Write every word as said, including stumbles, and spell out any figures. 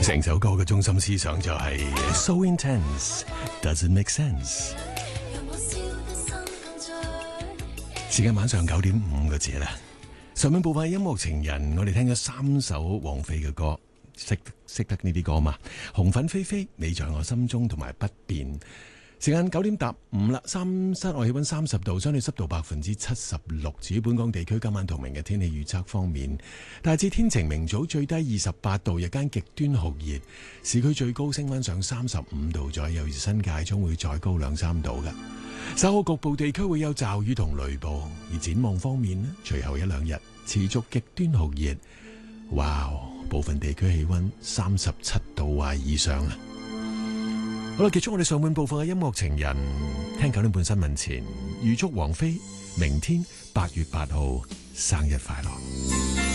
成首歌嘅中心思想就係 So intense, doesn't make sense。時間晚上九點五個字啦。上面部分音樂情人，我哋聽咗三首王菲嘅歌，識識得呢啲歌嘛？紅粉飛飛，你在我心中同埋不變。時間九點搭五啦，三室外氣溫三十度，相對濕度百分之七十六。至於本港地區今晚同明日天氣預測方面，大致天晴，明早最低二十八度，日間極端酷熱，市區最高升溫上三十五度左右，而新界將會再高兩三度㗎。稍後局部地區會有驟雨同雷暴，而展望方面呢，隨後一兩日持續極端酷熱，哇！部分地區氣溫三十七度或以上啊！好啦，結束我哋上半部分嘅音樂情人，聽九點半新聞前，預祝王菲明天八月八號生日快樂。